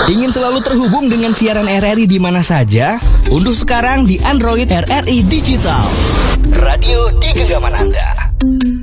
Ingin selalu terhubung dengan siaran RRI di mana saja? Unduh sekarang di Android RRI Digital. Radio di genggaman Anda.